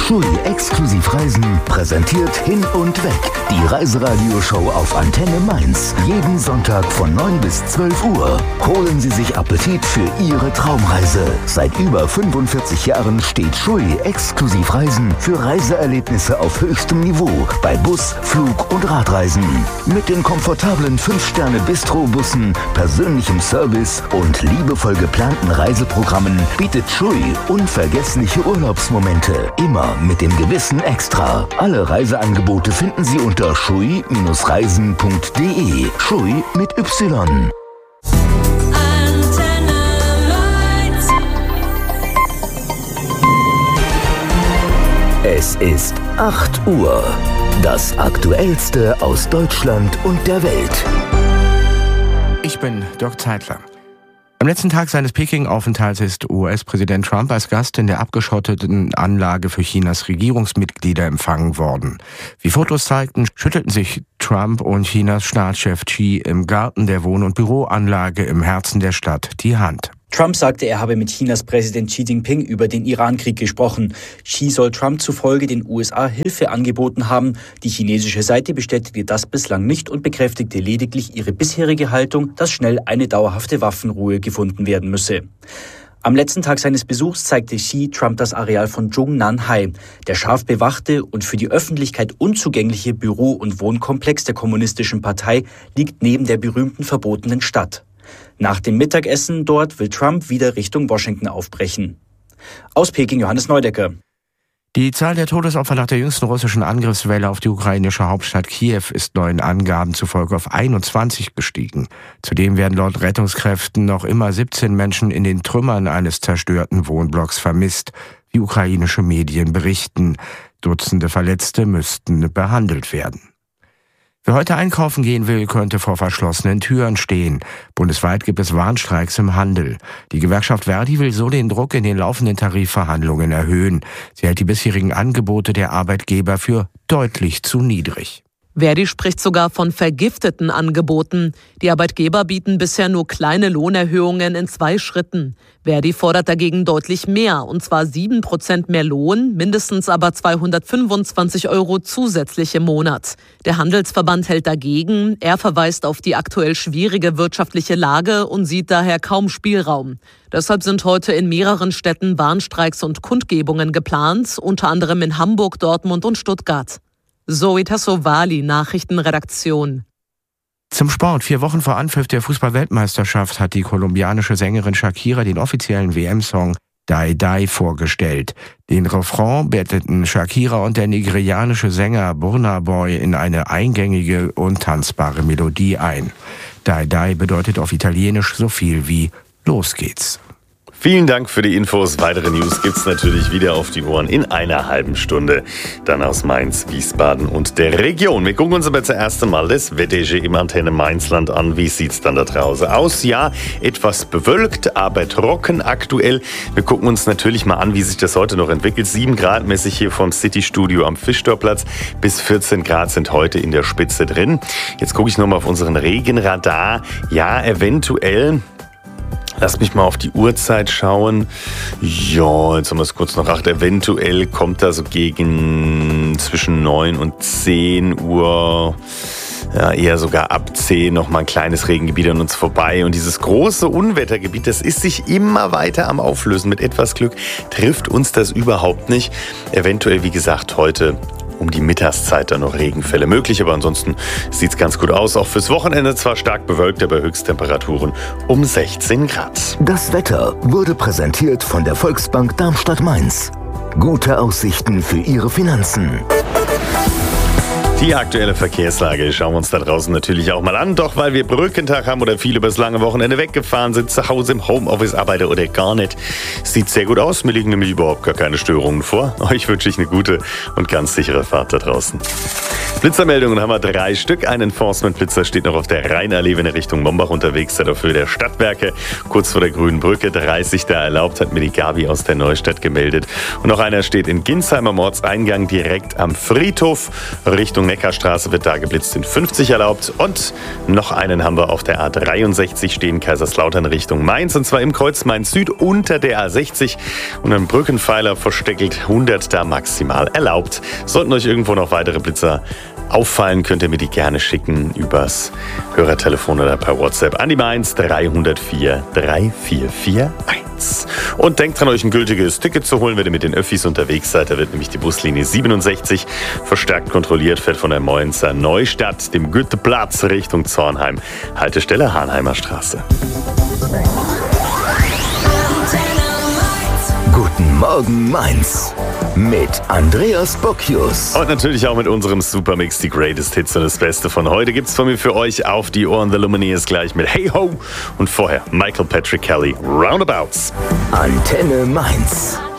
Schui exklusiv Reisen präsentiert Hin und Weg. Die Reiseradioshow auf Antenne Mainz. Jeden Sonntag von 9 bis 12 Uhr. Holen Sie sich Appetit für Ihre Traumreise. Seit über 45 Jahren steht Schui exklusiv Reisen für Reiseerlebnisse auf höchstem Niveau bei Bus, Flug und Radreisen. Mit den komfortablen 5-Sterne-Bistro-Bussen, persönlichem Service und liebevoll geplanten Reiseprogrammen bietet Schui unvergessliche Urlaubsmomente. Immer mit dem gewissen Extra. Alle Reiseangebote finden Sie unter schui-reisen.de. Schui mit Y. Es ist 8 Uhr. Das Aktuellste aus Deutschland und der Welt. Ich bin Dirk Zeitler. Am letzten Tag seines Peking-Aufenthalts ist US-Präsident Trump als Gast in der abgeschotteten Anlage für Chinas Regierungsmitglieder empfangen worden. Wie Fotos zeigten, schüttelten sich Trump und Chinas Staatschef Xi im Garten der Wohn- und Büroanlage im Herzen der Stadt die Hand. Trump sagte, er habe mit Chinas Präsident Xi Jinping über den Irankrieg gesprochen. Xi soll Trump zufolge den USA Hilfe angeboten haben. Die chinesische Seite bestätigte das bislang nicht und bekräftigte lediglich ihre bisherige Haltung, dass schnell eine dauerhafte Waffenruhe gefunden werden müsse. Am letzten Tag seines Besuchs zeigte Xi Trump das Areal von Zhongnanhai. Der scharf bewachte und für die Öffentlichkeit unzugängliche Büro- und Wohnkomplex der Kommunistischen Partei liegt neben der berühmten verbotenen Stadt. Nach dem Mittagessen dort will Trump wieder Richtung Washington aufbrechen. Aus Peking Johannes Neudecker. Die Zahl der Todesopfer nach der jüngsten russischen Angriffswelle auf die ukrainische Hauptstadt Kiew ist neuen Angaben zufolge auf 21 gestiegen. Zudem werden laut Rettungskräften noch immer 17 Menschen in den Trümmern eines zerstörten Wohnblocks vermisst, wie ukrainische Medien berichten. Dutzende Verletzte müssten behandelt werden. Wer heute einkaufen gehen will, könnte vor verschlossenen Türen stehen. Bundesweit gibt es Warnstreiks im Handel. Die Gewerkschaft Verdi will so den Druck in den laufenden Tarifverhandlungen erhöhen. Sie hält die bisherigen Angebote der Arbeitgeber für deutlich zu niedrig. Verdi spricht sogar von vergifteten Angeboten. Die Arbeitgeber bieten bisher nur kleine Lohnerhöhungen in 2 Schritten. Verdi fordert dagegen deutlich mehr, und zwar 7% mehr Lohn, mindestens aber 225 € zusätzlich im Monat. Der Handelsverband hält dagegen. Er verweist auf die aktuell schwierige wirtschaftliche Lage und sieht daher kaum Spielraum. Deshalb sind heute in mehreren Städten Warnstreiks und Kundgebungen geplant, unter anderem in Hamburg, Dortmund und Stuttgart. Zoe Tassovali, Nachrichtenredaktion. Zum Sport. 4 Wochen vor Anpfiff der Fußball-Weltmeisterschaft hat die kolumbianische Sängerin Shakira den offiziellen WM-Song Die Die vorgestellt. Den Refrain betteten Shakira und der nigerianische Sänger Burna Boy in eine eingängige und tanzbare Melodie ein. Die Die bedeutet auf Italienisch so viel wie Los geht's. Vielen Dank für die Infos. Weitere News gibt's natürlich wieder auf die Ohren in einer halben Stunde. Dann aus Mainz, Wiesbaden und der Region. Wir gucken uns aber zuerst einmal das Wetter im Antenne Mainzland an. Wie sieht's dann da draußen aus? Ja, etwas bewölkt, aber trocken aktuell. Wir gucken uns natürlich mal an, wie sich das heute noch entwickelt. 7 Grad mäßig hier vom City-Studio am Fischtorplatz. Bis 14 Grad sind heute in der Spitze drin. Jetzt gucke ich nochmal auf unseren Regenradar. Ja, eventuell... Lass mich mal auf die Uhrzeit schauen. Ja, jetzt haben wir es kurz nach 8. Eventuell kommt da so gegen zwischen 9 und 10 Uhr, ja, eher sogar ab 10 noch mal ein kleines Regengebiet an uns vorbei. Und dieses große Unwettergebiet, das ist sich immer weiter am Auflösen. Mit etwas Glück trifft uns das überhaupt nicht. Eventuell, wie gesagt, heute um die Mittagszeit dann noch Regenfälle möglich, aber ansonsten sieht es ganz gut aus. Auch fürs Wochenende zwar stark bewölkt, aber Höchsttemperaturen um 16 Grad. Das Wetter wurde präsentiert von der Volksbank Darmstadt-Mainz. Gute Aussichten für Ihre Finanzen. Die aktuelle Verkehrslage schauen wir uns da draußen natürlich auch mal an. Doch weil wir Brückentag haben oder viele übers lange Wochenende weggefahren sind, zu Hause im Homeoffice arbeiten oder gar nicht, sieht sehr gut aus. Mir liegen nämlich überhaupt gar keine Störungen vor. Euch wünsche ich eine gute und ganz sichere Fahrt da draußen. Blitzermeldungen haben wir 3 Stück. Ein Enforcement-Blitzer steht noch auf der Rheinallee, wenn er Richtung Mombach unterwegs ist, auf Höhe der Stadtwerke, kurz vor der Grünen Brücke. 30 da erlaubt, hat mir die Gabi aus der Neustadt gemeldet. Und noch einer steht in Ginsheim am Ortseingang direkt am Friedhof Richtung Richtung Neckarstraße wird da geblitzt in 50 erlaubt. Und noch einen haben wir auf der A63 stehen, Kaiserslautern Richtung Mainz. Und zwar im Kreuz Mainz Süd unter der A60. Und ein Brückenpfeiler versteckelt 100 da maximal erlaubt. Sollten euch irgendwo noch weitere Blitzer auffallen, könnt ihr mir die gerne schicken übers Hörertelefon oder per WhatsApp an die Mainz 304 3441. Und denkt dran, euch ein gültiges Ticket zu holen, wenn ihr mit den Öffis unterwegs seid. Da wird nämlich die Buslinie 67 verstärkt kontrolliert, fährt von der Mainzer Neustadt, dem Goetheplatz Richtung Zornheim, Haltestelle Hahnheimer Straße. Guten Morgen Mainz mit Andreas Bocchius. Und natürlich auch mit unserem Supermix, die Greatest Hits und das Beste von heute gibt's von mir für euch auf die Ohren. The Lumineers gleich mit Hey Ho und vorher Michael Patrick Kelly, Roundabouts. Antenne Mainz.